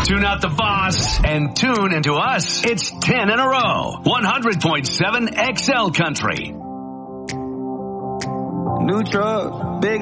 Tune out the boss and tune into us. It's 10 in a row. 100.7 XL Country. New truck, big